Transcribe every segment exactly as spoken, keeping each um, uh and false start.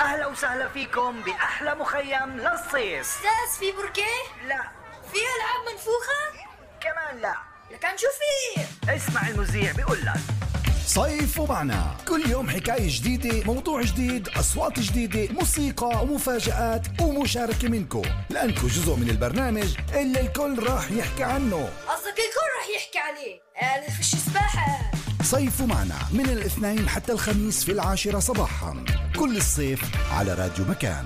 أهلا وسهلا فيكم بأحلى مخيم للصيف. أستاذ في بركة؟ لا. في ألعاب منفوخة؟ كمان لا. لكن شو في؟ اسمع المذيع بيقول لك صيف ومعنا، كل يوم حكاية جديدة، موضوع جديد، أصوات جديدة، موسيقى ومفاجآت ومشاركة منكم، لأنكم جزء من البرنامج اللي الكل راح يحكي عنه. قصدك الكل راح يحكي عليه؟ آه فيش سباحة. صيف ومعنا من الاثنين حتى الخميس في العاشرة صباحا، كل الصيف على راديو مكان.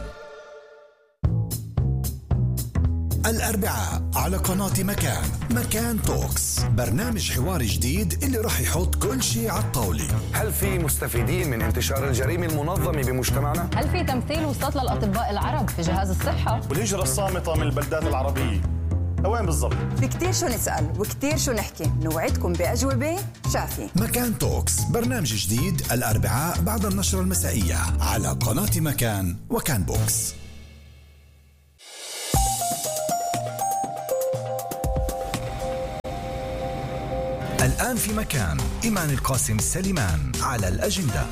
الأربعاء على قناة مكان، مكان توكس، برنامج حواري جديد اللي راح يحط كل شيء على الطاولة. هل في مستفيدين من انتشار الجريمة المنظمة بمجتمعنا؟ هل في تمثيل وصلت للأطباء العرب في جهاز الصحة؟ والهجرة الصامتة من البلدات العربية وين بالضبط؟ في كتير شو نسأل وكتير شو نحكي، نوعدكم بأجوبة شافية. مكان توكس، برنامج جديد الأربعاء بعد النشرة المسائية على قناة مكان وكان بوكس. الآن في مكان إيمان القاسم سليمان على الأجندة.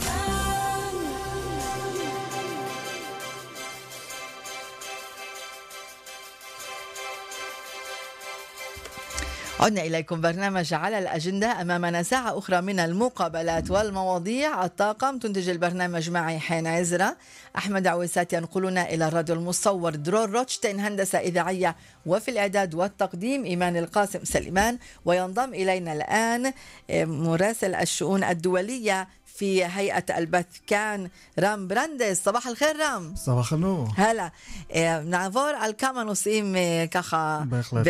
عدنا إليكم برنامج على الأجندة. أمامنا ساعة أخرى من المقابلات والمواضيع. الطاقم تنتج البرنامج معي حين عزرة، أحمد عويسات ينقلنا إلى الراديو المصور درور روتشتين، هندسة إذاعية وفي الإعداد والتقديم إيمان القاسم سليمان. وينضم إلينا الآن مراسل الشؤون الدولية في هيئة البث كان رام براندس. صباح الخير رام. صباح النور. هلا نعبر على كما نصيم كخا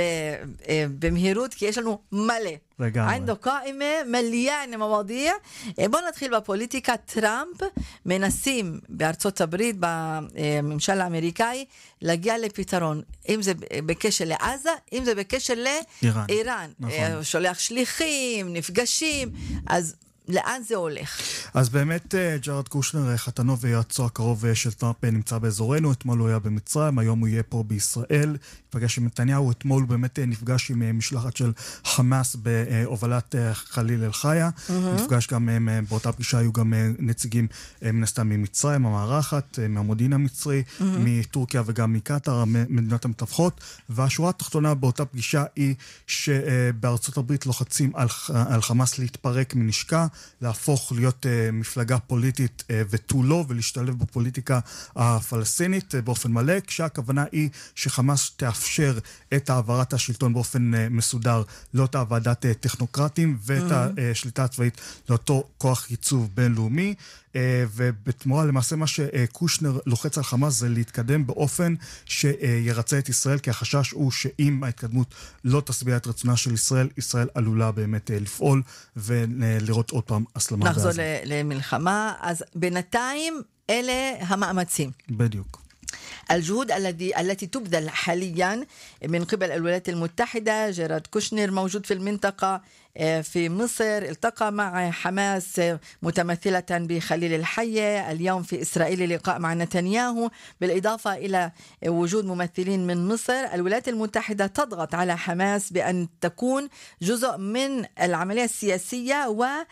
بمهيروت كي إيش إنه ملء عنده قائمة مليانة مواضيع. بنا ندخل ببوليتيكا ترامب منسيم بأرצות הברית בממשל האמריקאי להגיע לפתרון, אם זה בקשר לעזה, אם זה בקשר לאיראן. נכון. שולח שליחים, נפגשים, אז לאן זה הולך? אז באמת ג'ארד קושנר, חתנו ויועצו הקרוב של טראמפ, נמצא באזורנו. אתמול הוא היה במצרים, היום הוא יהיה פה בישראל, נפגש עם נתניהו. אתמול הוא באמת נפגש עם משלחת של חמאס בהובלת חליל אל חיה. Mm-hmm. נפגש גם, באותה פגישה היו גם נציגים מן הסתם ממצרים, המערכת, מהמודיעין המצרי, mm-hmm. מטורקיה וגם מקטר, המדינות המתווכות. והשורה התחתונה באותה פגישה היא שבארצות הברית לוחצים על, על חמאס להתפרק מנשקה, להפוך להיות uh, מפלגה פוליטית uh, ותו לא, ולהשתלב בפוליטיקה הפלסטינית uh, באופן מלא, כשהכוונה היא שחמאס תאפשר את העברת השלטון באופן uh, מסודר לאותה ועדת uh, טכנוקרטים, ואת mm-hmm. השליטה הצבאית לאותו כוח ייצוב בינלאומי. Uh, ובתמורה למעשה מה שקושנר לוחץ על חמאס זה להתקדם באופן שירצה את ישראל, כי החשש הוא שאם ההתקדמות לא תשביע את רצונה של ישראל, ישראל עלולה באמת uh, לפעול ולראות עוד פעם הסלמה. נחזור למלחמה. אז בינתיים אלה המאמצים. בדיוק. الجهود الذي التي تبذل حاليا من قبل الولايات المتحدة. جيرارد كوشنر موجود في المنطقة في مصر، التقى مع حماس متمثلة بخليل الحية، اليوم في إسرائيل لقاء مع نتنياهو، بالإضافة إلى وجود ممثلين من مصر. الولايات المتحدة تضغط على حماس بأن تكون جزء من العملية السياسية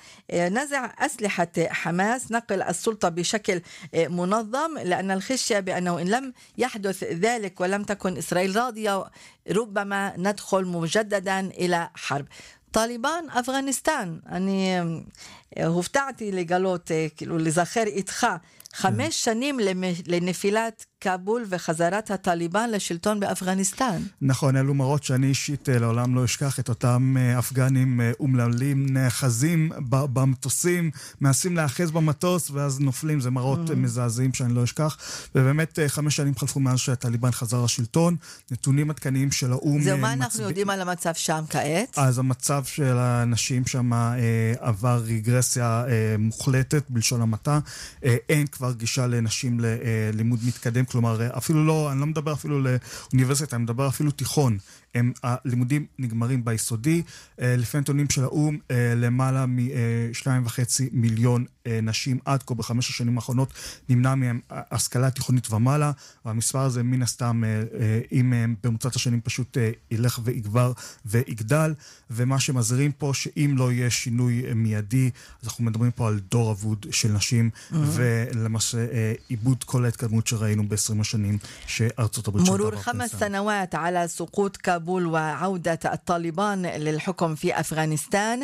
ونزع أسلحة حماس، نقل السلطة بشكل منظم، لأن الخشية بأنه إن لم يحدث ذلك ولم تكن إسرائيل راضية ربما ندخل مجددا إلى حرب. طالبان أفغانستان، אני הופתעתי לגלות, כאילו לזכר איתך חמש שנים לנפילת קאבול וחזרת הטליבן לשלטון באפגניסטן. נכון, אלו מראות שאני אישית לעולם לא אשכח, את אותם אפגנים אומללים נאחזים במטוסים, מנסים להאחז במטוס ואז נופלים. זה מראות mm. מזעזעים שאני לא אשכח. ובאמת חמש שנים חלפו מאז שהטליבן חזר לשלטון. נתונים עדכניים של האום. זהו, מה אנחנו יודעים על המצב שם כעת? אז המצב של האנשים שם עבר רגרסיה מוחלטת בלשון המעטה. אין כבר גישה לנשים ללימוד מתקדם, כלומר, אפילו לא, אני לא מדבר אפילו לאוניברסיטה, אני מדבר אפילו תיכון. הם, הלימודים נגמרים ביסודי. לפי נתונים של האום, למעלה משניים וחצי מיליון נשים עד כה בחמש השנים האחרונות נמנע מהם השכלה תיכונית ומעלה, והמספר הזה מן הסתם, אם במוצאת השנים פשוט ילך ויגבר ויגדל, ומה שמזהירים פה שאם לא יהיה שינוי מיידי, אז אנחנו מדברים פה על דור אבוד של נשים, ולמעשה איבוד כל ההתקדמות שראינו ב-עשרים השנים שארצות הברית مرور خمس سنوات على سقوط كابول وعودة الطالبان للحكم في أفغانستان.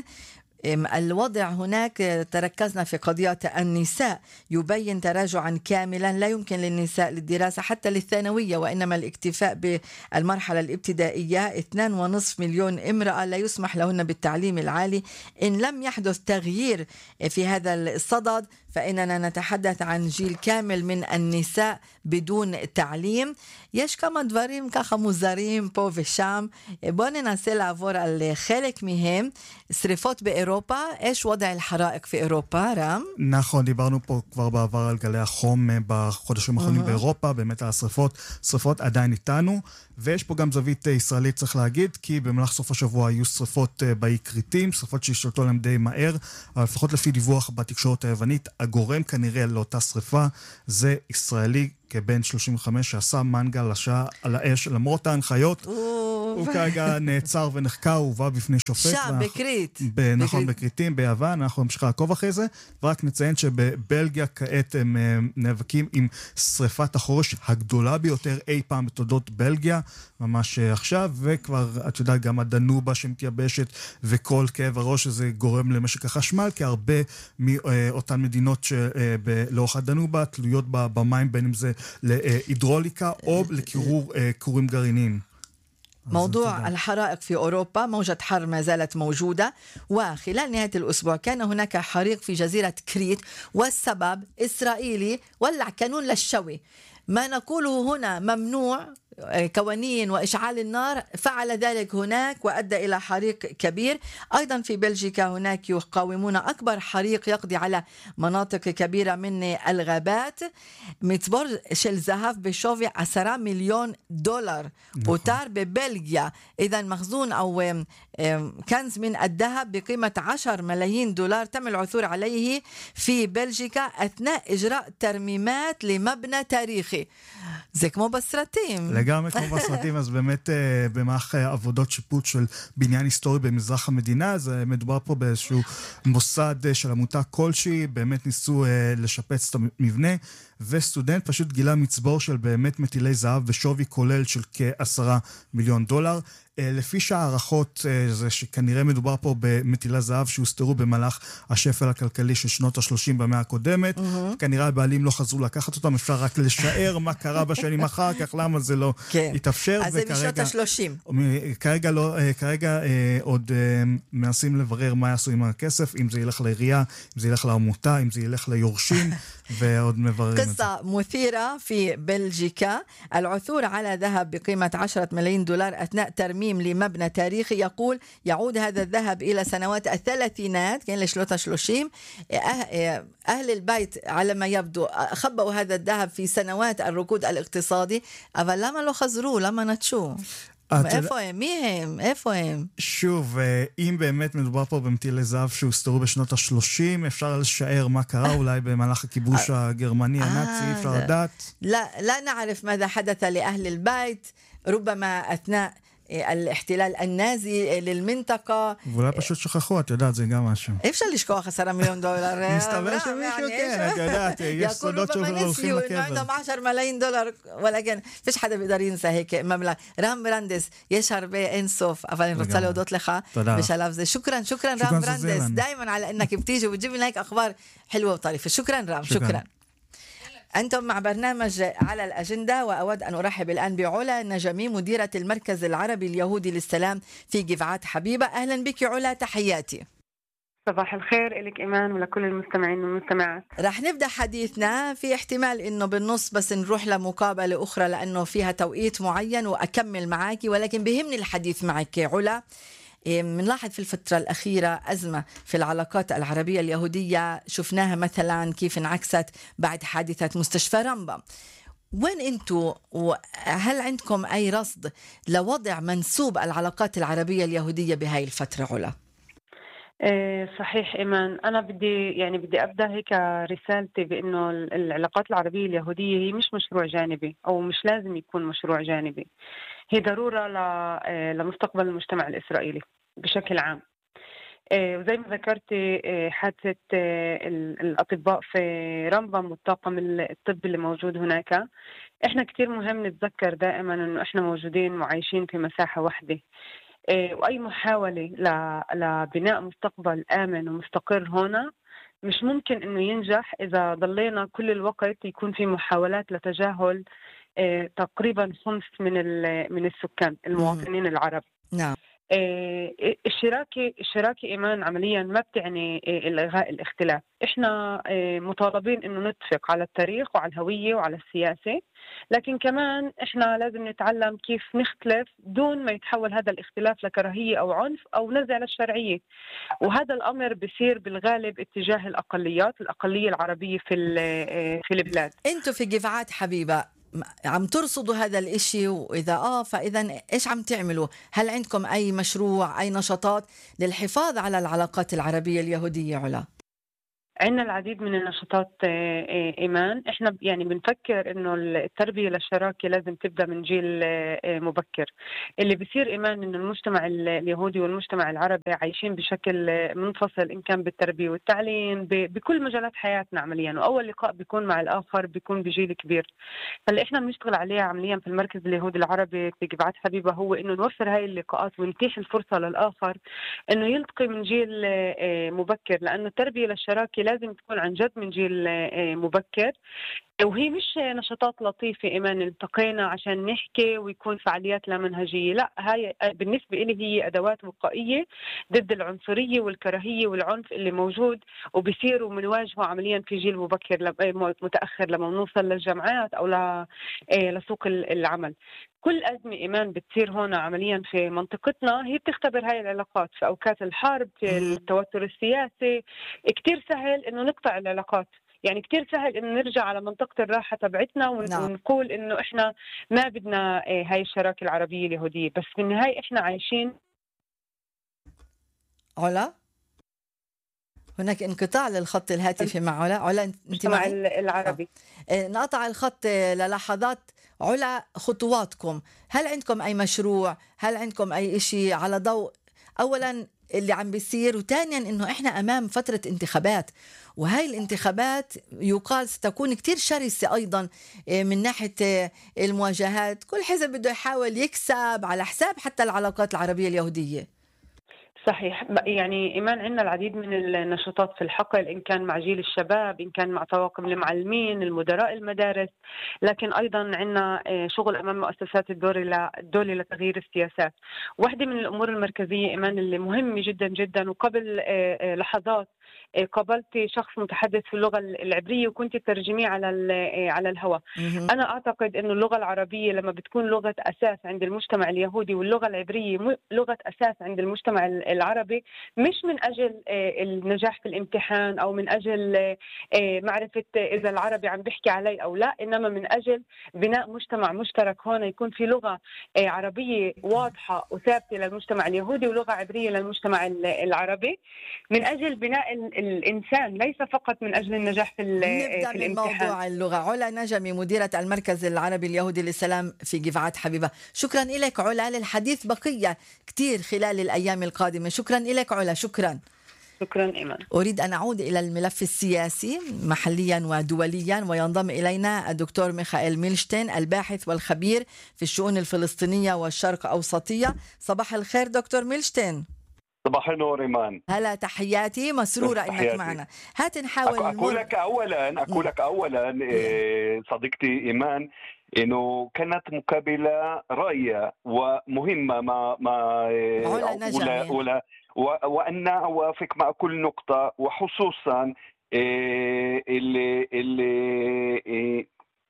الوضع هناك تركزنا في قضية النساء يبين تراجعا كاملا، لا يمكن للنساء للدراسة حتى للثانوية، وإنما الاكتفاء بالمرحلة الابتدائية. اثنان ونصف مليون امرأة لا يسمح لهن بالتعليم العالي. إن لم يحدث تغيير في هذا الصدد فإننا نتحدث عن جيل كامل من النساء بدون تعليم. יש כמה דברים ככה מוזרים פה ושם. בואו ננסה לעבור על חלק מהם. שריפות באירופה, יש וודע אל-חראיק في אירופה, רם? נכון, דיברנו פה כבר בעבר על גלי החום בחודשים האחרונים באירופה, באמת על השריפות, שריפות עדיין איתנו, ויש פה גם זווית ישראלית צריך להגיד, כי במהלך סוף השבוע היו שריפות באי כריתים, שריפות שהשתלטו להם די מהר, אבל לפחות לפי דיווח בתקשורת היוונית, הגורם כנראה לאותה שריפה זה ישראלי כבן שלושים וחמש שעשה מנגל לשעה על האש למרות ההנחיות. הוא כרגע נעצר ונחקר, הוא הובא בפני שופט. שם, בקרית. נכון, בקריטים, ביוון, אנחנו נמשיך לעקוב אחרי זה, ורק נציין שבבלגיה כעת הם נאבקים עם שריפת החורש הגדולה ביותר אי פעם בתולדות בלגיה, ממש עכשיו, וכבר, את יודעת, גם הדנובה שמתייבשת, וכל כאב הראש הזה גורם למשק החשמל, כי הרבה מאותן מדינות לאורך הדנובה תלויות במים, בין אם זה להידרוליקה או לקירור כורים גרעיניים. موضوع الحرائق في أوروبا، موجة حر ما زالت موجودة، وخلال نهاية الأسبوع كان هناك حريق في جزيرة كريت، والسبب إسرائيلي ولع كانون للشوي. ما نقوله هنا ممنوع كونين وإشعال النار، فعل ذلك هناك وأدى إلى حريق كبير. أيضا في بلجيكا هناك يقاومون أكبر حريق يقضي على مناطق كبيرة من الغابات. מצבור של זהב בשווי עשרה מיליון דולר אותר בבלגיה. إذن مخزون أو كنز من الذهب بقيمة عشرة ملايين دولار تم العثور عليه في بلجيكا أثناء إجراء ترميمات لمبنى تاريخي. זה כמו בסרטים. לגמרי כמו בסרטים, אז באמת במהלך עבודות שיפוט של בניין היסטורי במזרח המדינה, אז מדובר פה באיזשהו מוסד של עמותה כלשהי, באמת ניסו לשפץ את המבנה, וסטודנט פשוט גילה מצבור של באמת מטילי זהב בשווי כולל של כעשרה מיליון דולר. לפי שהערכות זה שכנראה מדובר פה במטילי זהב שהוסתרו במהלך השפל הכלכלי של שנות ה-שלושים במאה הקודמת. כנראה הבעלים לא חזרו לקחת אותם, אפשר רק לשער מה קרה בשנים אחר כך, למה זה לא התאפשר. אז זה משנות ה-שלושים. כרגע לא, כרגע עוד מנסים לברר מה יעשו עם הכסף, אם זה ילך לעירייה, אם זה ילך לעמותה, אם זה ילך ליורשים, ועוד מבררים את זה. قصة مثيرة في بلجيكا، العثور على ذهب بقيمة عشرة ملايين دولار أثناء ترميم لمبنى تاريخي. يقول يعود هذا الذهب إلى سنوات الثلاثينات، كان لشلوتا شلوشيم. أهل البيت على ما يبدو خبأوا هذا الذهب في سنوات الركود الاقتصادي، אבל למה לא חזרו? למה נטשו? איפה הם? מי הם? איפה הם? שוב, אם באמת מדובר פה במטילי זהב שהוסתרו בשנות ה-שלושים, אפשר לשער מה קרה אולי במהלך הכיבוש הגרמני הנאצי, אפשר לדעת. لا نعرف ماذا حدث لأهل البيت، ربما أثناء الاحتلال النازي للمنطقة. ואולי פשוט שכחו, את יודעת, זה גם משהו. אפשר לשכוח עשרה מיליון דולר. מסתבר שמישהו כן, את יודעת, יש סודות שהולכים לקבר. عندهم عشرة ملايين دولار، ولكن فيش حدا بيقدر ينسى هيك مبلغ. רם ברנדס, יש הרבה אין סוף, אבל אני רוצה להודות לך בשלב זה. شكرا شكرا رام برندس، دائما على انك بتيجي وبتجيب لنا هيك اخبار حلوه وطريفه. شكرا رام، شكرا. أنتم مع برنامج على الأجندة، وأود أن أرحب الآن بعلا نجمي مديرة المركز العربي اليهودي للسلام في جفعات حبيبة. أهلا بك علا، تحياتي. صباح الخير إلك إيمان ولكل المستمعين والمستمعات. رح نبدأ حديثنا، في احتمال إنه بالنص بس نروح لمقابلة أخرى لأنه فيها توقيت معين وأكمل معاكي، ولكن بهمني الحديث معك علا. منلاحظ في الفترة الأخيرة أزمة في العلاقات العربية اليهودية، شفناها مثلا كيف انعكست بعد حادثة مستشفى رمبا. وين أنتوا، وهل عندكم أي رصد لوضع منسوب العلاقات العربية اليهودية بهاي الفترة علا؟ صحيح إيمان، أنا بدي يعني بدي أبدأ هيك رسالتي بأنه العلاقات العربية اليهودية هي مش مشروع جانبي، أو مش لازم يكون مشروع جانبي، هي ضرورة لمستقبل المجتمع الإسرائيلي بشكل عام. وزي ما ذكرتي حادثة الأطباء في رمبم والطاقم الطبي اللي موجود هناك، إحنا كتير مهم نتذكر دائما إنه إحنا موجودين وعايشين في مساحة واحدة، وأي محاولة لبناء مستقبل آمن ومستقر هنا مش ممكن إنه ينجح إذا ضلينا كل الوقت يكون في محاولات لتجاهل تقريبا خمس من من السكان المواطنين العرب. نعم. الشراكة الشراكة إيمان عمليا ما بتعني إلغاء الاختلاف، إحنا مطالبين إنه نتفق على التاريخ وعلى الهوية وعلى السياسة، لكن كمان إحنا لازم نتعلم كيف نختلف دون ما يتحول هذا الاختلاف لكراهية أو عنف أو نزع للشرعية، وهذا الأمر بيصير بالغالب اتجاه الأقليات الأقلية العربية في في البلاد. أنتوا في جفعات حبيبة عم ترصدوا هذا الاشي، وإذا آه فإذا إيش عم تعملوا؟ هل عندكم أي مشروع أي نشاطات للحفاظ على العلاقات العربية اليهودية علا؟ عندنا العديد من النشاطات إيمان، إحنا يعني بنفكر إنه التربية للشراكة لازم تبدأ من جيل مبكر. اللي بيصير إيمان إنه المجتمع اليهودي والمجتمع العربي عايشين بشكل منفصل، إن كان بالتربية والتعليم بكل مجالات حياتنا عمليا، وأول لقاء بيكون مع الآخر بيكون بجيل كبير. فاللي إحنا بنشتغل عليه عمليا في المركز اليهودي العربي في جفعات حبيبة هو إنه نوفر هاي اللقاءات ونتيح الفرصة للآخر إنه يلتقي من جيل مبكر، لأنه التربية للشراكة لازم تكون عن جد من جيل مبكر، وهي مش نشاطات لطيفة إيمان التقينا عشان نحكي ويكون فعاليات لا منهجية، لا، هاي بالنسبة لي هي أدوات وقائية ضد العنصرية والكراهية والعنف اللي موجود وبيصيروا بنواجهه عمليا في جيل مبكر متأخر لما نوصل للجامعات أو لسوق العمل. كل أزمة إيمان بتصير هنا عمليا في منطقتنا هي بتختبر هاي العلاقات. في أوقات الحرب، في التوتر السياسي، كتير سهل إنه نقطع العلاقات، يعني كتير سهل إنه نرجع على منطقة الراحة تبعتنا ونقول إنه إحنا ما بدنا هاي الشراكة العربية اليهودية، بس في النهاية إحنا عايشين. علا هناك انقطاع للخط الهاتفي مع علا. علا أنت مع العربي آه. نقطع الخط للحظات. علا، خطواتكم، هل عندكم أي مشروع؟ هل عندكم أي إشي على ضوء أولا اللي عم بيصير، وثانيا إنه إحنا أمام فترة انتخابات، وهاي الانتخابات يقال ستكون كتير شرسة أيضا من ناحية المواجهات، كل حزب بده يحاول يكسب على حساب حتى العلاقات العربية اليهودية. صحيح، يعني إيمان عندنا العديد من النشاطات في الحقل، إن كان مع جيل الشباب، إن كان مع طواقم المعلمين، المدراء المدارس، لكن أيضا عندنا شغل أمام مؤسسات الدولة الدولة لتغيير السياسات. واحدة من الأمور المركزية إيمان اللي مهمة جدا جدا، وقبل لحظات قابلت شخص متحدث في اللغة العبرية وكنت ترجميه على على الهواء. أنا أعتقد إنه اللغة العربية لما بتكون لغة أساس عند المجتمع اليهودي واللغة العبرية لغة أساس عند المجتمع العربي، مش من أجل النجاح في الامتحان أو من أجل معرفة إذا العربي عم بيحكي علي أو لا، إنما من أجل بناء مجتمع مشترك هون يكون في لغة عربية واضحة وثابتة للمجتمع اليهودي ولغة عبرية للمجتمع العربي، من أجل بناء الإنسان ليس فقط من أجل النجاح في, نبدأ في من الامتحان. موضوع اللغة. علا نجمي، مديرة المركز العربي اليهودي للسلام في جفعات حبيبة، شكرا لك علا. للحديث بقية كتير خلال الأيام القادمة. شكرا لك علا. شكرا. شكرا إيمان. أريد أن أعود إلى الملف السياسي محليا ودوليا، وينضم إلينا الدكتور ميخائيل ميلشتين الباحث والخبير في الشؤون الفلسطينية والشرق أوسطية. صباح الخير دكتور ميلشتين. صباح النور إيمان. هلا، تحياتي، مسرورة تحياتي. إنك معنا. هات نحاول أقول لك أولا أقول لك أولا صديقتي إيمان إنه كانت مقابلة رائعة ومهمة ما ما ولا ولا وأنا أوافق مع كل نقطة، وخصوصا اللي اللي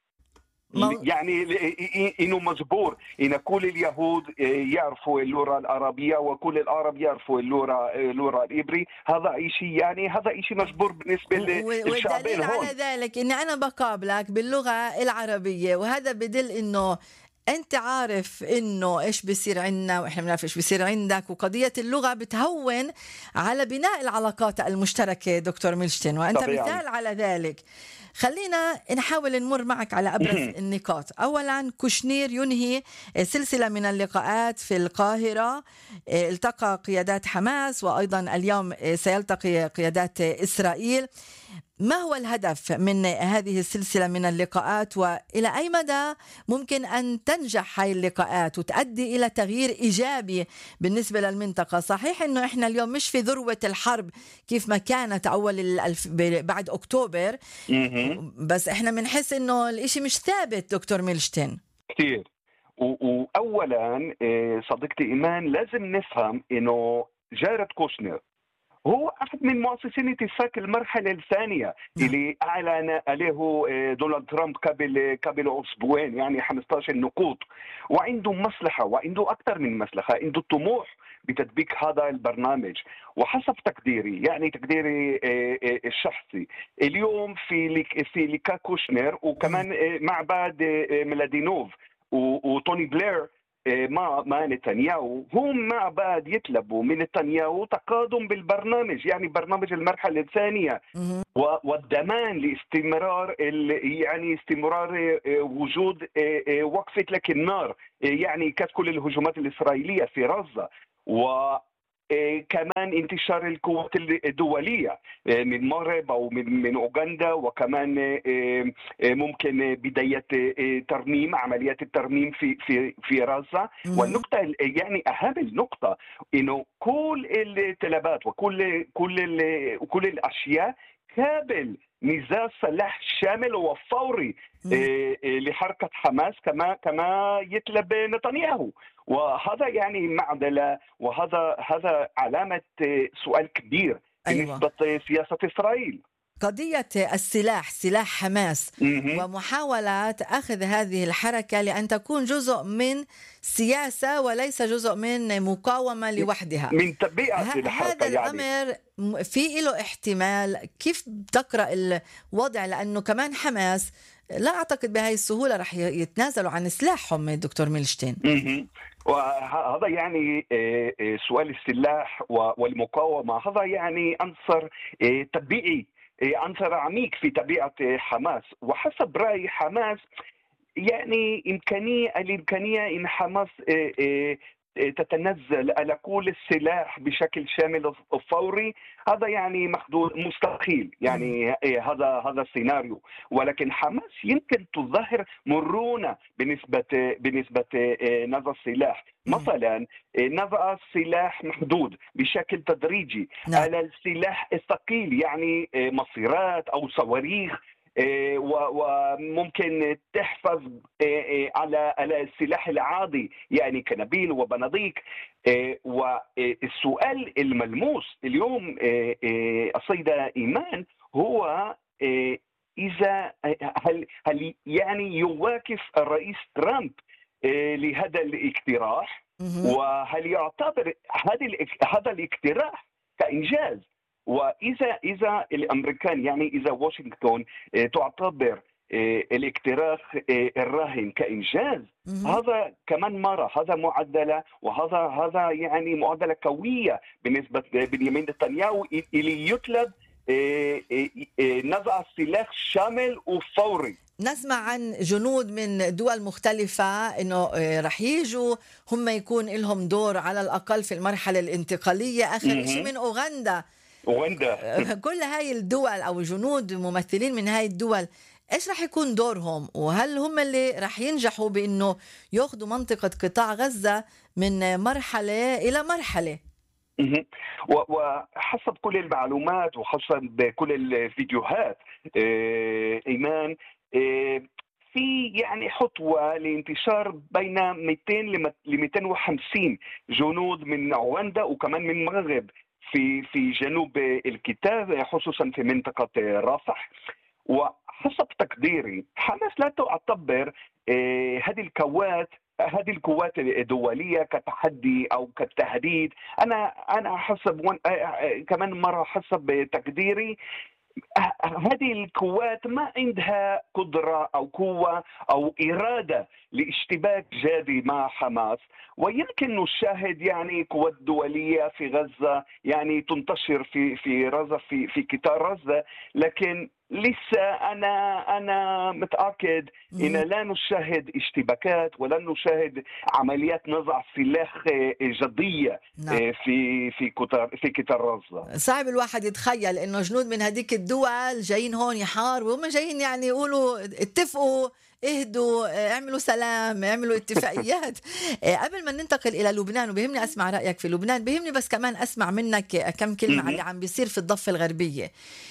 يعني إنه مجبور إن كل اليهود يعرفوا اللغة العربية وكل العرب يعرفوا اللغة اللغة العبرية. هذا شيء يعني هذا شيء مجبور بالنسبة للشعبين هون. على ذلك إن أنا بقابلك باللغة العربية، وهذا بدل إنه انت عارف انه ايش بيصير عندنا واحنا بنعرف ايش بيصير عندك، وقضية اللغة بتهون على بناء العلاقات المشتركة دكتور ميلشتين، وانت طبيعي. مثال على ذلك. خلينا نحاول نمر معك على أبرز النقاط. أولا، كوشنير ينهي سلسلة من اللقاءات في القاهرة، التقى قيادات حماس وأيضا اليوم سيلتقي قيادات إسرائيل. ما هو الهدف من هذه السلسلة من اللقاءات، وإلى أي مدى ممكن أن تنجح هاي اللقاءات وتؤدي إلى تغيير إيجابي بالنسبة للمنطقة؟ صحيح أنه إحنا اليوم مش في ذروة الحرب كيف ما كانت أول الألف بعد أكتوبر، بس إحنا بنحس أنه الإشي مش ثابت دكتور ميلشتين كتير. وأولا صديقتي إيمان، لازم نفهم أنه جارد كوشنر هو أحد من مؤسسين اتفاق المرحلة الثانية اللي أعلن عليه دونالد ترامب قبل قبل أسبوعين، يعني خمسة عشر نقود، وعنده مصلحة وعنده أكثر من مصلحة، عنده طموح بتطبيق هذا البرنامج. وحسب تقديري، يعني تقديري الشخصي، اليوم في في لقاء كوشنر وكمان مع بعض ميلادينوف وتوني بلير مع مع نتنياهو، هم مع بعض يطلبوا من نتنياهو تقادم بالبرنامج، يعني برنامج المرحلة الثانية، والضمان لاستمرار يعني استمرار وجود وقفة لك النار، يعني كانت كل الهجمات الإسرائيلية في غزة، و كمان انتشار القوات الدولية من المغرب أو من من أوغندا، وكمان ممكن بداية ترميم عمليات الترميم في في في غزة. والنقطة يعني أهم النقطة إنه كل الطلبات وكل كل كل الأشياء قابل نزاع سلاح شامل وفوري لحركة حماس كما كما يطلب نتنياهو. وهذا يعني معضلة، وهذا هذا علامة سؤال كبير بالنسبة أيوة. سياسة إسرائيل. قضية السلاح، سلاح حماس، ومحاولة أخذ هذه الحركة لأن تكون جزء من سياسة وليس جزء من مقاومة لوحدها، من طبيعة الحركة. هذا الأمر يعني في له احتمال. كيف تقرأ الوضع؟ لأنه كمان حماس لا أعتقد بهاي السهولة رح يتنازلوا عن سلاحهم دكتور ميلشتين. وهذا يعني سؤال السلاح والمقاومة، هذا يعني عنصر طبيعي، عنصر عميق في طبيعة حماس. وحسب رأي حماس يعني إمكانية الإمكانية إن حماس تتنزل على كل السلاح بشكل شامل وفوري، هذا يعني محدود مستحيل، يعني هذا هذا السيناريو. ولكن حماس يمكن تظهر مرونة بالنسبة بالنسبة نزع السلاح، مثلا نزع السلاح محدود بشكل تدريجي على السلاح الثقيل، يعني مصيرات أو صواريخ، وممكن تحفظ على على السلاح العادي، يعني كنابيل وبناديق. والسؤال الملموس اليوم السيدة إيمان هو إذا هل هل يعني يواكب الرئيس ترامب لهذا الاقتراح، وهل يعتبر هذا الاقتراح كإنجاز؟ وإذا إذا الأمريكان يعني إذا واشنطن تعتبر الاقتراح الراهن كإنجاز، هذا كمان مرة هذا معدلة، وهذا هذا يعني معدلة قوية بالنسبة بنيامين نتنياهو اللي يطلب نزع السلاح شامل وفوري. نسمع عن جنود من دول مختلفة إنه رح يجوا هم يكون لهم دور على الأقل في المرحلة الانتقالية. آخر شيء من أوغندا أوغندا كل هاي الدول أو جنود ممثلين من هاي الدول، إيش رح يكون دورهم؟ وهل هم اللي رح ينجحوا بإنه يأخذوا منطقة قطاع غزة من مرحلة إلى مرحلة؟ وحسب كل المعلومات وحسب كل الفيديوهات إيمان، في يعني خطوة لانتشار بين مئتين ل مئتين وخمسين جنود من أوغندا وكمان من المغرب في في جنوب القطاع، خصوصا في منطقة رفح. وحسب تقديري حماس لا تعتبر هذه القوات هذه القوات الدولية كتحدي أو كتهديد. أنا أنا حسب كمان مرة حسب تقديري هذه القوات ما عندها قدرة أو قوة أو إرادة لاشتباك جادي مع حماس. ويمكن نشاهد يعني قوات دولية في غزة يعني تنتشر في في غزة في في قطاع غزة، لكن لسه أنا أنا متأكد إن لا نشاهد اشتباكات ولا نشاهد عمليات نزع سلاح جدية نعم. في في قطاع في قطاع غزة. صعب الواحد يتخيل إنه جنود من هذيك الدول جايين هون يحاربوا، وهم جايين يعني يقولوا اتفقوا اهدوا اعملوا سلام اعملوا اتفاقيات. قبل ما ننتقل إلى لبنان، وبيهمني أسمع رأيك في لبنان، بيهمني بس كمان أسمع منك كم كلمة على اللي عم بيصير في الضفة الغربية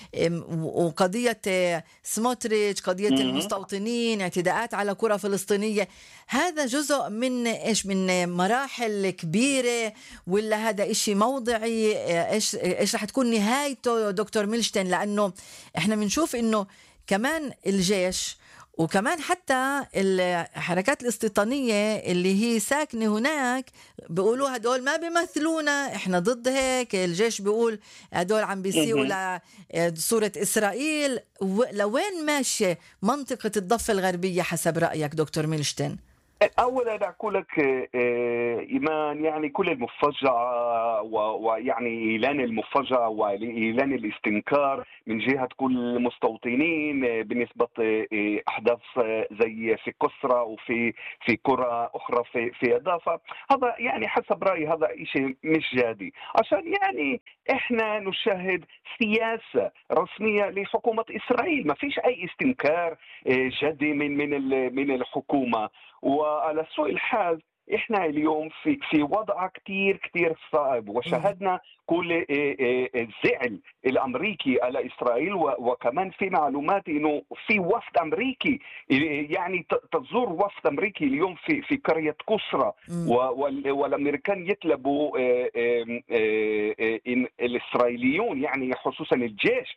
وقضية سموتريتش، قضية المستوطنين، اعتداءات على قرى فلسطينية. هذا جزء من إيش، من مراحل كبيرة ولا هذا إشي موضعي؟ إيش إيش رح تكون نهايته دكتور ميلشتين؟ لأنه إحنا بنشوف إنه كمان الجيش وكمان حتى الحركات الاستيطانية اللي هي ساكنة هناك بيقولوا هدول ما بيمثلونا، احنا ضد هيك. الجيش بيقول هدول عم بيسيئوا لصورة إسرائيل. لوين ماشية منطقة الضفة الغربية حسب رأيك دكتور ميلشتين؟ أولا أقول لك إيمان، يعني كل المفاجأة ويعني إعلان المفاجأة وإعلان الاستنكار من جهة كل المستوطنين بالنسبة أحداث زي في قسرة وفي في قرى أخرى في في الضفة، هذا يعني حسب رأيي هذا شيء مش جادي، عشان يعني إحنا نشاهد سياسة رسمية لحكومة إسرائيل. ما فيش أي استنكار جدي من من من الحكومة. وعلى سوء الحال احنا اليوم في في وضع كتير كتير صعب، وشاهدنا كل الزعل الامريكي على اسرائيل، وكمان في معلومات انه في وفد امريكي يعني تزور وفد امريكي اليوم في في قريه قسرة، والامريكان يطلبوا الاسرائيليون يعني خصوصا الجيش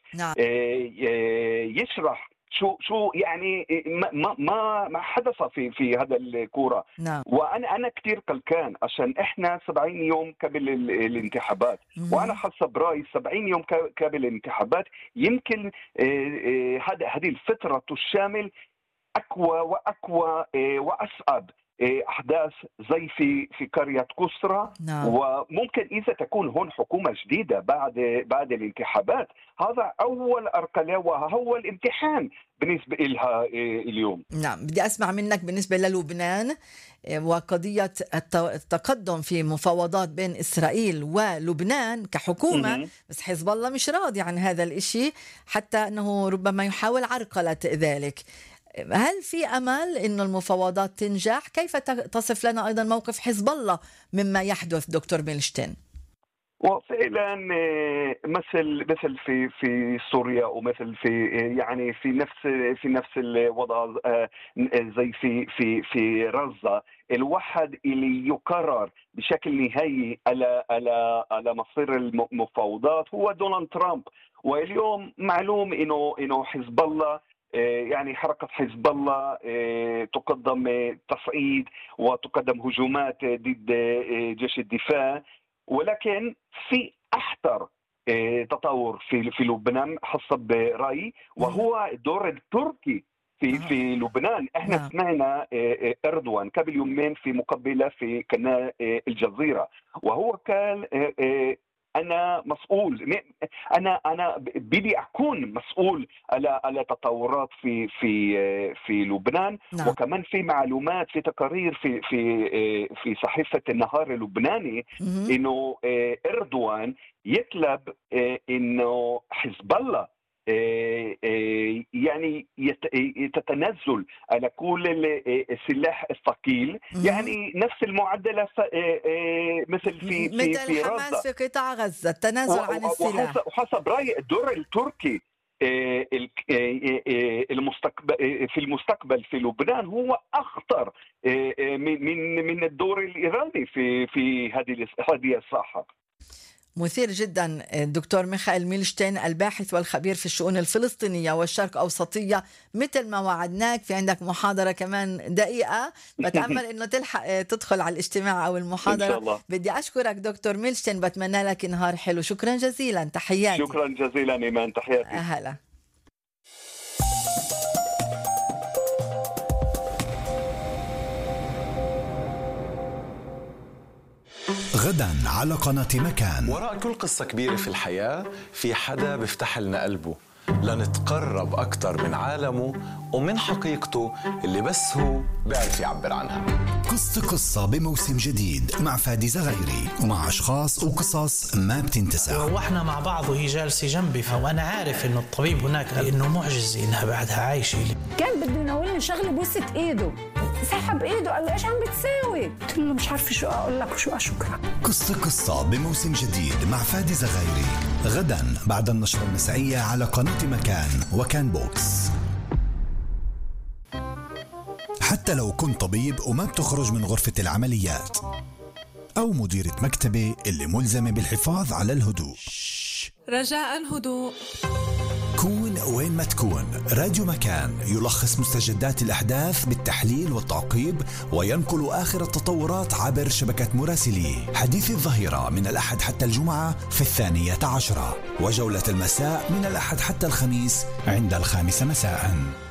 يشرح شو شو يعني ما ما ما حدث في في هذا الكوره. نعم. وانا انا كثير قلقان عشان احنا سبعين يوم قبل الانتخابات، مم. وانا حسب رايي سبعين يوم قبل الانتخابات يمكن هذا هذه الفتره تشامل اقوى واقوى واصعب احداث زي في في قريه قسرة. نعم. وممكن اذا تكون هون حكومه جديده بعد بعد الانتخابات، هذا اول ارقله وهو الامتحان بالنسبه لها اليوم. نعم، بدي اسمع منك بالنسبه للبنان وقضيه التقدم في مفاوضات بين اسرائيل ولبنان كحكومه، م- بس حزب الله مش راضي عن هذا الاشي، حتى انه ربما يحاول عرقله ذلك. هل في أمل إنه المفاوضات تنجح؟ كيف تصف لنا أيضا موقف حزب الله مما يحدث دكتور ميلشتين؟ وفعلا مثل مثل في في سوريا ومثل في يعني في نفس في نفس الوضع زي في في في غزة، الواحد اللي يقرر بشكل نهائي على على على مصير المفاوضات هو دونالد ترامب. واليوم معلوم إنه إنه حزب الله يعني حركة حزب الله تقدم تصعيد وتقدم هجومات ضد جيش الدفاع، ولكن في أخطر تطور في في لبنان حسب رأيي، وهو الدور التركي في في لبنان. احنا سمعنا اردوغان قبل يومين في مقابلة في قناة الجزيرة، وهو قال أنا مسؤول، أنا أنا بدي أكون مسؤول على على تطورات في في في لبنان. نعم. وكمان في معلومات في تقارير في في في صحيفة النهار اللبناني إنه أردوغان يطلب إنه حزب الله يعني يتتنزل على كل السلاح الثقيل، يعني نفس المعدلة مثل في مثل في حماس في قطاع غزة، التنازل عن السلاح. وحسب رأيي الدور التركي المستقبل في المستقبل في لبنان هو أخطر من من الدور الإيراني في في هذه هذه الساحة. مثير جدا الدكتور ميخائيل ميلشتين الباحث والخبير في الشؤون الفلسطينية والشرق أوسطية. مثل ما وعدناك في عندك محاضرة كمان دقيقة، بتأمل إنه تلحق تدخل على الاجتماع أو المحاضرة. إن شاء الله. بدي أشكرك دكتور ميلشتين، بتمنى لك نهار حلو. شكرا جزيلا، تحياتي. شكرا جزيلا إيمان، تحياتي. أهلا. غدا على قناة مكان. وراء كل قصة كبيرة في الحياة في حدا بيفتح لنا قلبه لنتقرب أكتر من عالمه ومن حقيقته اللي بس هو بيعرف يعبر عنها. قصة قصة بموسم جديد مع فادي زغيري ومع أشخاص وقصص ما بتنتسى. روحنا مع بعض وهي جالسة جنبي، وأنا عارف إنه الطبيب هناك إنه معجزة إنها بعدها عايشة. كان بده يناولني شغلة بوسة إيده، سحب إيده قال له إيش عم بتساوي؟ قلت له مش عارفة شو أقول لك وشو أشكرك. قصة قصة بموسم جديد مع فادي زغيري غدا بعد النشرة المسائية على قناة مكان وكان بوكس. حتى لو كنت طبيب وما بتخرج من غرفة العمليات، أو مديرة مكتبة اللي ملزمة بالحفاظ على الهدوء، رجاء هدوء. كون وين ما تكون، راديو مكان يلخص مستجدات الأحداث بالتحليل والتعقيب وينقل آخر التطورات عبر شبكة مراسليه. حديث الظهيرة من الأحد حتى الجمعة في الثانية عشرة، وجولة المساء من الأحد حتى الخميس عند الخامسة مساءً.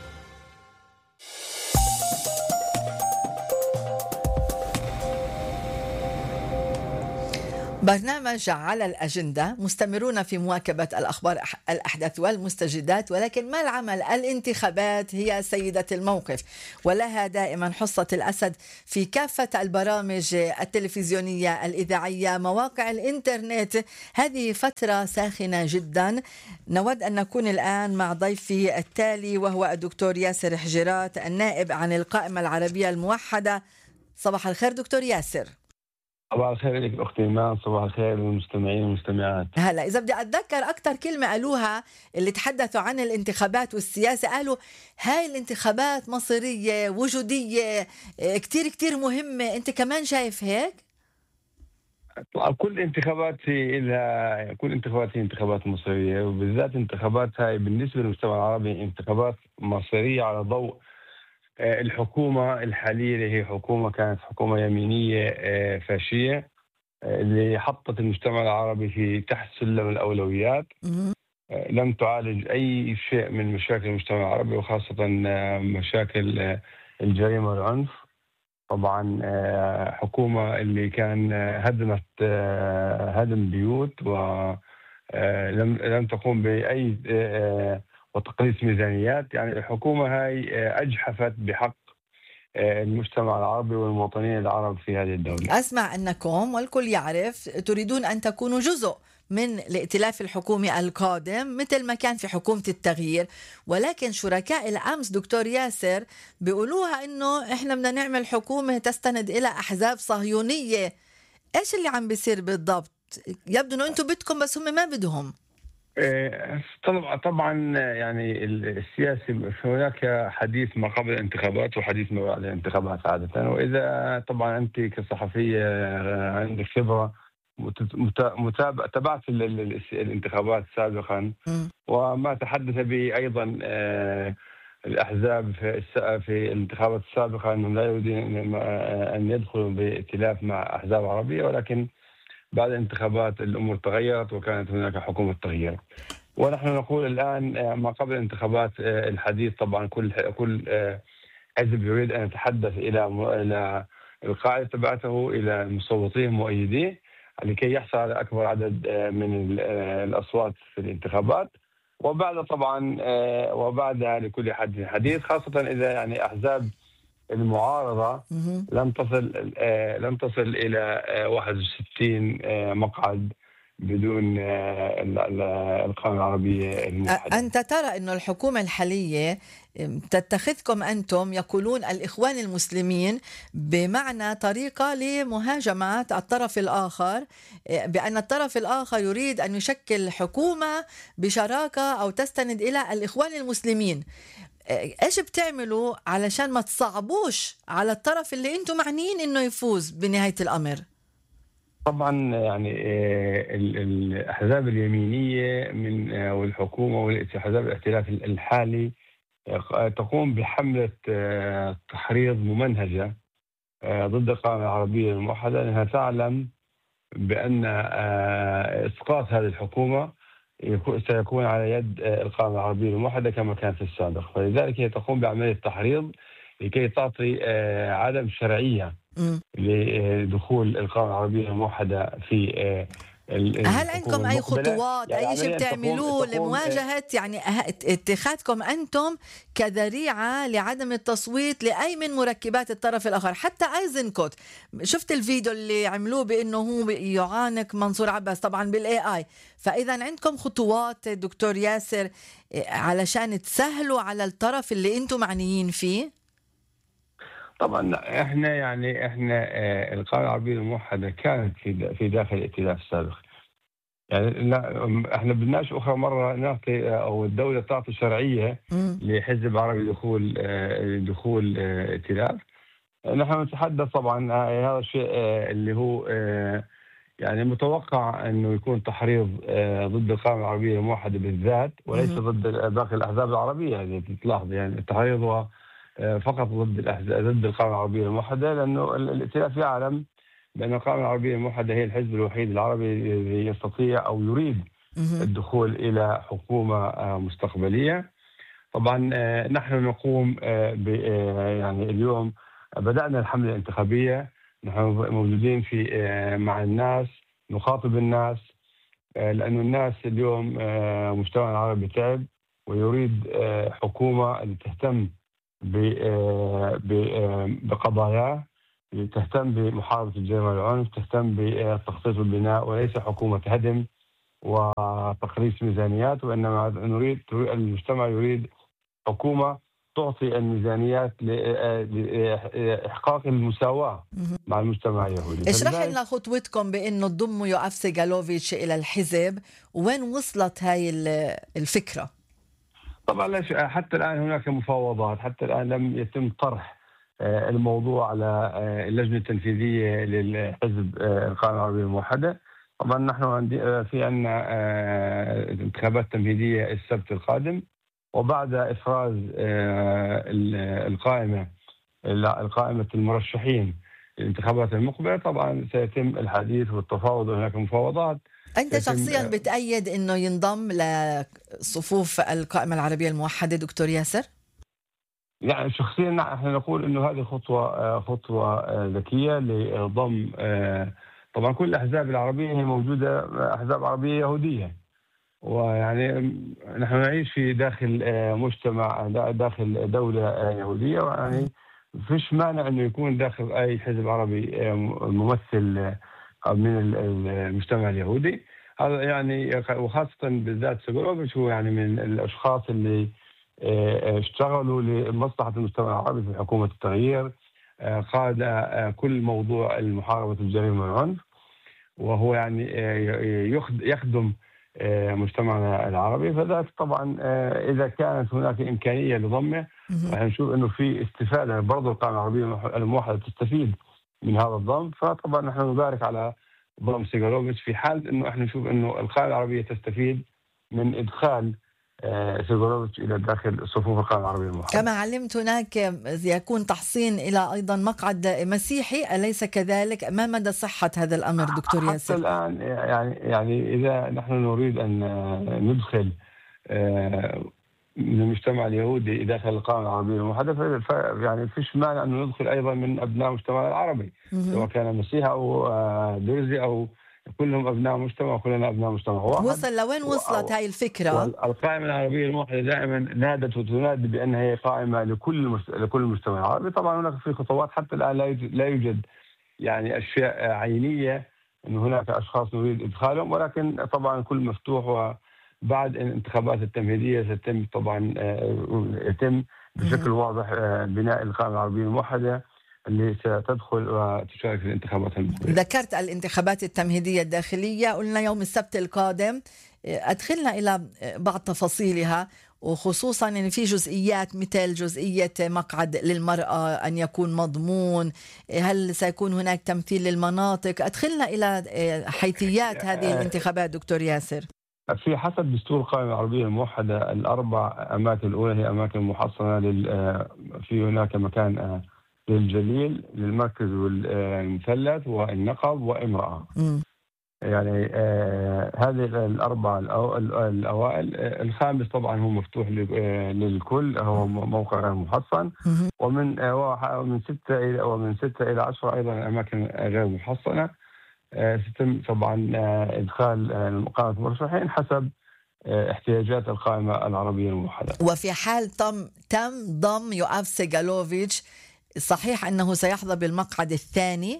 برنامج على الأجندة، مستمرون في مواكبة الأخبار الأحدث والمستجدات، ولكن ما العمل؟ الانتخابات هي سيدة الموقف، ولها دائما حصة الأسد في كافة البرامج التلفزيونية الإذاعية، مواقع الإنترنت. هذه فترة ساخنة جدا. نود أن نكون الآن مع ضيفي التالي، وهو الدكتور ياسر حجيرات، النائب عن القائمة العربية الموحدة. صباح الخير دكتور ياسر. صباح الخير لك أختي إيمان، صباح الخير للمستمعين والمستمعات. هلا إذا بدي أتذكر أكثر كلمة قالوها اللي تحدثوا عن الانتخابات والسياسة، قالوا هاي الانتخابات مصيرية وجودية كتير كتير مهمة. أنت كمان شايف هيك؟ كل انتخابات هي لها كل انتخابات هي انتخابات مصيرية، وبالذات انتخابات هاي بالنسبة للمجتمع العربي انتخابات مصيرية على ضوء الحكومة الحالية اللي هي حكومة كانت حكومة يمينية فاشية اللي حطت المجتمع العربي في تحت سلم الأولويات. لم تعالج أي شيء من مشاكل المجتمع العربي، وخاصة مشاكل الجريمة والعنف. طبعا حكومة اللي كان هدمت هدم بيوت ولم لم تقوم بأي وتقليص ميزانيات. يعني الحكومة هاي أجحفت بحق المجتمع العربي والمواطنين العرب في هذه الدولة. أسمع أنكم والكل يعرف تريدون أن تكونوا جزء من الائتلاف الحكومي القادم مثل ما كان في حكومة التغيير، ولكن شركاء الأمس دكتور ياسر بيقولوها إنه إحنا بدنا نعمل حكومة تستند إلى أحزاب صهيونية. إيش اللي عم بيصير بالضبط؟ يبدو إنه أنتم بدكم بس هم ما بدهم. طبعا طبعا يعني السياسي هناك حديث ما قبل الانتخابات وحديث ما بعد الانتخابات عادة. وإذا طبعا أنت كصحفية عندك خبرة متابعة تابعت الانتخابات سابقا وما تحدث به أيضا الأحزاب في الانتخابات السابقة أنهم لا يريدون أن يدخلوا بائتلاف مع أحزاب عربية، ولكن بعد الانتخابات الأمور تغيرت وكانت هناك حكومة تغيير. ونحن نقول الآن ما قبل الانتخابات الحديث طبعا كل كل حزب يريد أن يتحدث إلى إلى القاعدة تبعته، إلى المصوتين مؤيديه، لكي يحصل على أكبر عدد من الأصوات في الانتخابات. وبعد طبعا وبعدها لكل حد حديث، خاصة إذا يعني أحزاب المعارضة لم تصل لم تصل إلى واحد وستين مقعد بدون القائمة العربية الموحدة. أنت ترى أن الحكومة الحالية تتخذكم أنتم، يقولون الإخوان المسلمين، بمعنى طريقة لمهاجمة الطرف الآخر، بأن الطرف الآخر يريد أن يشكل حكومة بشراكة أو تستند إلى الإخوان المسلمين. إيش بتعملوا علشان ما تصعبوش على الطرف اللي أنتم معنيين أنه يفوز بنهاية الأمر؟ طبعا يعني الأحزاب اليمينية من والحكومة والأحزاب الائتلاف الحالي تقوم بحملة تحريض ممنهجة ضد القائمة العربية الموحدة، لأنها تعلم بأن إسقاط هذه الحكومة سيكون على يد القائمة العربية الموحدة كما كان في السابق، فلذلك هي تقوم بعملية تحريض لكي تعطي عدم شرعية لدخول القائمة العربية الموحدة في. هل عندكم أي خطوات يعني أي شيء بتعملوه لمواجهة يعني اتخاذكم أنتم كذريعة لعدم التصويت لأي من مركبات الطرف الآخر؟ حتى أيزنكوت شفت الفيديو اللي عملوه بأنه هو يعانق منصور عباس طبعا بالاي اي، فإذا عندكم خطوات دكتور ياسر علشان تسهلوا على الطرف اللي أنتم معنيين فيه؟ طبعا احنا يعني احنا القائمة العربية الموحدة كانت في في داخل الائتلاف السابق، يعني لا احنا بدناش اخرى مره نعطي او الدوله تعطي شرعيه م. لحزب عربي دخول دخول ائتلاف. نحن نتحدث طبعا هذا الشيء اللي هو يعني متوقع انه يكون تحريض ضد القائمه العربيه الموحده بالذات وليس م. ضد باقي الاحزاب العربيه. يعني تلاحظ يعني التحريض هو فقط ضد الأحزاب ضد القائمة العربية الموحدة، لأنه الائتلاف يعلم بأن القائمة العربية الموحدة هي الحزب الوحيد العربي الذي يستطيع أو يريد الدخول إلى حكومة مستقبلية. طبعا نحن نقوم ب يعني اليوم بدأنا الحملة الانتخابية، نحن موجودين في مع الناس نخاطب الناس، لأن الناس اليوم مجتمع العربي تعب ويريد حكومة اللي تهتم بقضاياه، تهتم بمحاربة الجريمة والعنف، تهتم بالتخطيط والبناء، وليس حكومة هدم وتقليص ميزانيات، وإنما نريد المجتمع يريد حكومة تعطي الميزانيات لإحقاق المساواة مع المجتمع اليهودي. اشرح لنا خطوتكم بأنه تضموا يوآف سيغالوفيتش إلى الحزب، وين وصلت هاي الفكرة؟ طبعا حتى الآن هناك مفاوضات، حتى الآن لم يتم طرح الموضوع على اللجنة التنفيذية للحزب القائمة العربية الموحدة. طبعا نحن في عندنا انتخابات تمهيدية السبت القادم، وبعد إفراز القائمة القائمة المرشحين للانتخابات المقبلة طبعا سيتم الحديث والتفاوض، وهناك مفاوضات. أنت شخصيا بتأيد أنه ينضم لصفوف القائمة العربية الموحدة دكتور ياسر؟ يعني شخصيا نحن نقول أنه هذه خطوة خطوة ذكية لضم. طبعا كل الأحزاب العربية هي موجودة أحزاب عربية يهودية، ويعني نحن نعيش في داخل مجتمع داخل دولة يهودية، ويعني فيش مانع أنه يكون داخل أي حزب عربي ممثل من المجتمع اليهودي. هذا يعني وخاصة بالذات سيغالوفيتش هو يعني من الأشخاص اللي اشتغلوا لمصلحة المجتمع العربي في حكومة التغيير، قاد كل موضوع المحاربة الجريمة والعنف، وهو يعني يخدم مجتمعنا العربي. فذلك طبعا إذا كانت هناك إمكانية لضمه راح نشوف إنه في استفادة، برضو القائمة العربية الموحدة تستفيد من هذا الضم. فطبعا نحن نبارك على ضم سيغالوفيتش في حال إنه احنا نشوف إنه القائمة العربية تستفيد من إدخال سيغالوفيتش إلى داخل صفوف القائمة العربية الموحدة. كما علمت هناك يكون تحصين إلى أيضا مقعد مسيحي، أليس كذلك؟ ما مدى صحة هذا الأمر دكتور ياسر؟ حتى الآن يعني يعني إذا نحن نريد أن ندخل من المجتمع اليهودي داخل القائمة العربية الموحدة، يعني فيش مانع أن ندخل أيضا من أبناء المجتمع العربي، سواء كان مسيحي أو درزي أو كلهم أبناء مجتمع، كلنا أبناء مجتمع واحد. وصل لوين وصلت هاي الفكرة؟ القائمة العربية الموحدة دائما نادت وتنادي بأنها هي قائمة لكل لكل المجتمع العربي. طبعا هناك في خطوات، حتى الآن لا يوجد يعني أشياء عينية أن هناك أشخاص نريد إدخالهم، ولكن طبعا كل مفتوح، وبعد الانتخابات التمهيدية ستتم طبعا يتم بشكل واضح بناء القائمة العربية الموحدة اللي ستدخل وتشارك في الانتخابات المقبلة. ذكرت الانتخابات التمهيدية الداخلية، قلنا يوم السبت القادم، أدخلنا إلى بعض تفاصيلها وخصوصا يعني في جزئيات مثل جزئية مقعد للمرأة أن يكون مضمون، هل سيكون هناك تمثيل للمناطق؟ أدخلنا إلى حيثيات هذه الانتخابات دكتور ياسر. في حسب دستور القائمة العربية الموحدة الأربع أماكن الأولى هي أماكن محصنة لل في هناك مكان للجليل، للمركز والمثلث والنقب وامرأة. م. يعني آه هذه الأربعة الأوائل. الخامس طبعا هو مفتوح للكل، هو موقع غير محصن. ومن آه ومن ستة إلى ومن ستة إلى عشرة أيضا أماكن غير محصنة. آه ستم طبعا آه إدخال آه قائمة المرشحين حسب آه احتياجات القائمة العربية الموحدة. وفي حال تم تم ضم يؤاف سيغالوفيتش، صحيح أنه سيحظى بالمقعد الثاني؟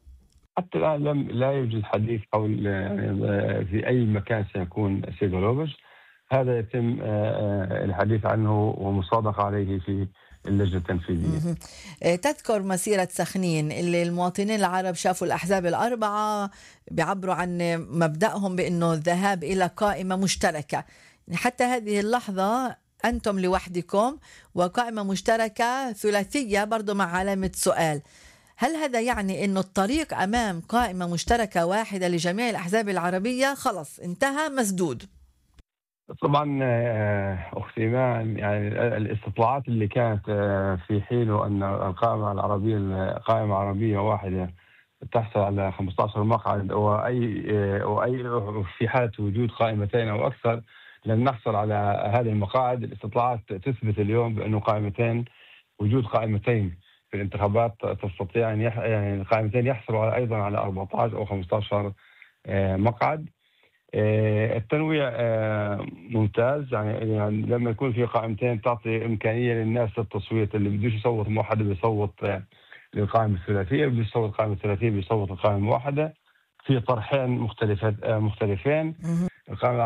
حتى الآن لم لا يوجد حديث حول يعني في أي مكان سيكون سيغالوفيتش. هذا يتم الحديث عنه ومصادقة عليه في اللجنة التنفيذية. تذكر مسيرة سخنين اللي المواطنين العرب شافوا الأحزاب الأربعة بيعبروا عن مبدأهم بأنه الذهاب إلى قائمة مشتركة. حتى هذه اللحظة أنتم لوحدكم وقائمة مشتركة ثلاثية برضو مع علامة سؤال. هل هذا يعني أنه الطريق أمام قائمة مشتركة واحدة لجميع الأحزاب العربية خلص انتهى مسدود؟ طبعا أختي إيمان، يعني الاستطلاعات اللي كانت في حينه أن القائمة العربية قائمة عربية واحدة تحصل على خمسة عشر مقعد، وأي وأي في حالة وجود قائمتين أو أكثر لن نحصل على هذه المقاعد. الاستطلاعات تثبت اليوم بأنه قائمتين وجود قائمتين في الانتخابات تستطيع أن يح... يعني القائمتين يحصلوا على أيضا على أربعة عشر أو خمسة عشر مقعد. التنويع ممتاز، يعني, يعني لما يكون في قائمتين تعطي إمكانية للناس التصويت، اللي بدوش يصوت موحدة بيصوت للقائمة الثلاثية، بدوش يصوت القائمة الثلاثية بيصوت القائمة الموحدة في طرحين مختلفة مختلفين. القائمة